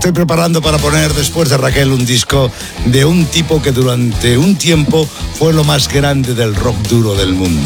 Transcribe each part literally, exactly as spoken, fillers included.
estoy preparando para poner después de Raquel un disco de un tipo que durante un tiempo fue lo más grande del rock duro del mundo.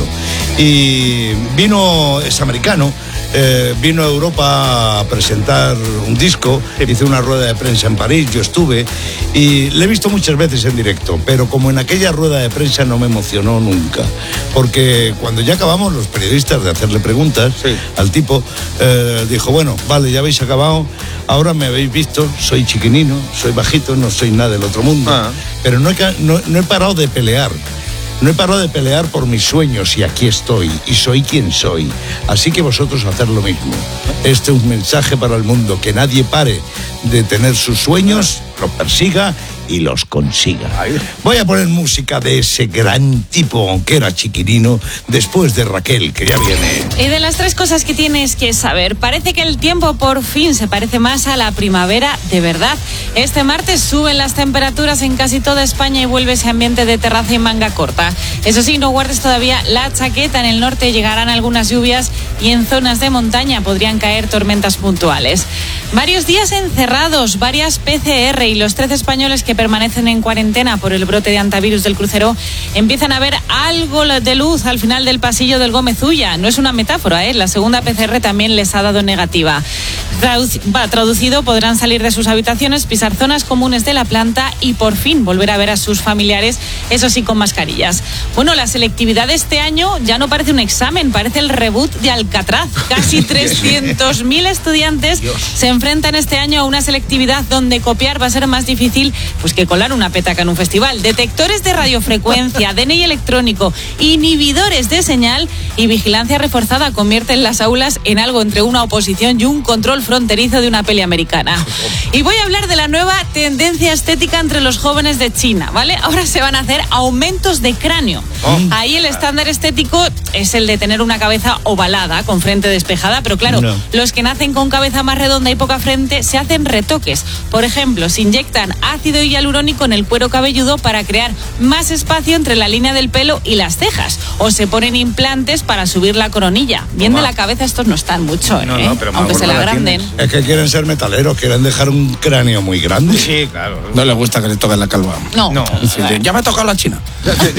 Y vino, es americano, eh, vino a Europa a presentar un disco, hizo una rueda de prensa en París, yo estuve, y le he visto muchas veces en directo, pero como en aquella rueda de prensa no me emocionó nunca, porque cuando ya acabamos los periodistas de hacerle preguntas sí. al tipo, eh, dijo, bueno, vale, ya habéis acabado, ahora me habéis visto, soy chiquinino, soy bajito, no soy nada del otro mundo, ah. pero no he, no, no he parado de pelear. No he parado de pelear por mis sueños y aquí estoy, y soy quien soy. Así que vosotros haced lo mismo. Este es un mensaje para el mundo, que nadie pare de tener sus sueños, los persiga y los consiga. Voy a poner música de ese gran tipo, aunque era chiquirino, después de Raquel, que ya viene. Y de las tres cosas que tienes que saber, parece que el tiempo por fin se parece más a la primavera de verdad. Este martes suben las temperaturas en casi toda España y vuelve ese ambiente de terraza y manga corta. Eso sí, no guardes todavía la chaqueta. En el norte llegarán algunas lluvias y en zonas de montaña podrían caer tormentas puntuales. Varios días encerrados, varias P C R y los trece españoles que permanecen en cuarentena por el brote de antivirus del crucero empiezan a ver algo de luz al final del pasillo del Gómez Ulla. No es una metáfora, ¿eh? La segunda P C R también les ha dado negativa. Traduc- va, traducido, podrán salir de sus habitaciones, pisar zonas comunes de la planta y por fin volver a ver a sus familiares, eso sí, con mascarillas. Bueno, la selectividad de este año ya no parece un examen, parece el reboot de Alcatraz. Casi trescientos mil estudiantes Dios. se enfrentan este año a una selectividad donde copiar va a ser más difícil pues que colar una petaca en un festival. Detectores de radiofrecuencia, D N I electrónico, inhibidores de señal y vigilancia reforzada convierten las aulas en algo entre una oposición y un control fronterizo de una peli americana. Y voy a hablar de la nueva tendencia estética entre los jóvenes de China, ¿vale? Ahora se van a hacer aumentos de cráneo. Oh. Ahí el estándar estético es el de tener una cabeza ovalada, con frente despejada, pero claro, no. los que nacen con cabeza más redonda y poca frente se hacen retoques. Por ejemplo, se inyectan ácido hialurónico en el cuero cabelludo para crear más espacio entre la línea del pelo y las cejas. O se ponen implantes para subir la coronilla. Bien de la cabeza estos no están mucho, ¿eh? No, no, pero aunque se la agranden. Es que quieren ser metaleros, quieren dejar un cráneo muy grande. Sí, claro. No les gusta que les toquen la calva. No. no. Sí, ya me ha tocado la china.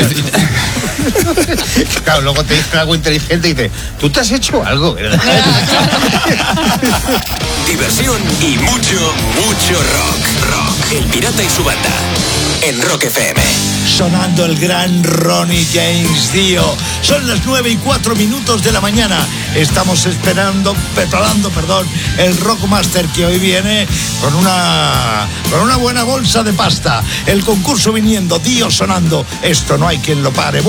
Claro, luego te dice algo inteligente y dice, ¿tú te has hecho algo? Diversión y mucho, mucho rock. Rock. El Pirata y su banda. En Rock F M. Sonando el gran Ronnie James Dio. Son las nueve y cuatro minutos de la mañana. Estamos esperando, preparando, perdón, el Rockmaster que hoy viene con una, con una buena bolsa de pasta. El concurso viniendo, Dio sonando. Esto no hay quien lo pare.